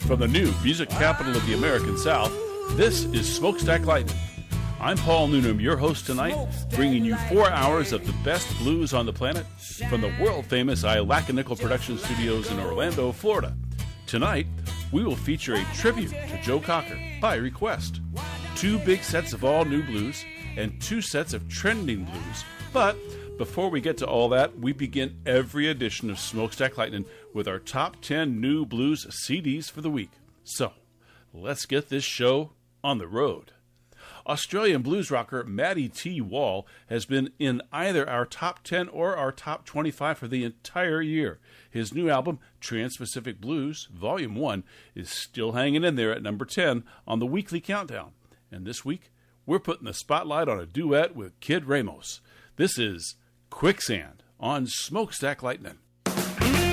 From the new music capital of the American South, this is Smokestack Lightning. I'm Paul Noonan, your host tonight, bringing you 4 hours of the best blues on the planet from the world-famous Ilac-A-Nickel Production Studios in Orlando, Florida. Tonight, we will feature a tribute to Joe Cocker by request. 2 big sets of all-new blues and 2 sets of trending blues. But before we get to all that, we begin every edition of Smokestack Lightning with our top 10 new blues CDs for the week. So, let's get this show on the road. Australian blues rocker Matty T. Wall has been in either our top 10 or our top 25 for the entire year. His new album, Trans-Pacific Blues, Volume 1, is still hanging in there at number 10 on the weekly countdown. And this week, we're putting the spotlight on a duet with Kid Ramos. This is Quicksand on Smokestack Lightning.